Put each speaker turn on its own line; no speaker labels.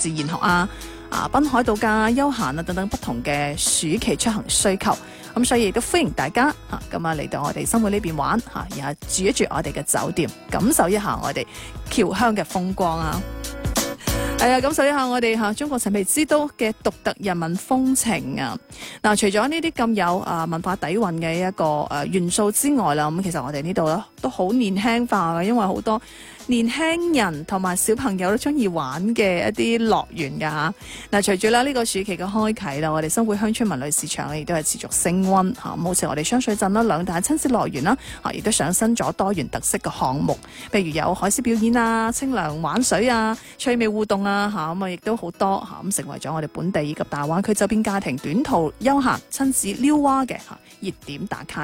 自然學啊、濱海度假、休閒啊等等不同嘅暑期出行需求。咁所以亦都歡迎大家咁嚟到我哋生活呢邊玩然後住一住我哋嘅酒店，感受一下我哋僑鄉嘅風光啊！感受一下我哋中國陳皮之都嘅獨特人民風情啊！嗱，除咗呢啲咁有文化底蘊嘅一個元素之外啦，咁其實我哋呢度咧都好年輕化嘅，因為好多年輕人同埋小朋友都中意玩嘅一啲樂園噶嚇。嗱，隨住呢個暑期嘅開啓啦，我哋生活鄉村文旅市場亦都係持續升溫嚇。好似我哋雙水鎮啦、兩大親子樂園啦亦都上新咗多元特色嘅項目，譬如有海獅表演啊、清涼玩水啊、趣味互動啊咁亦都好多咁成為咗我哋本地以及大灣區周邊家庭短途休閒親子遛娃嘅熱點打卡。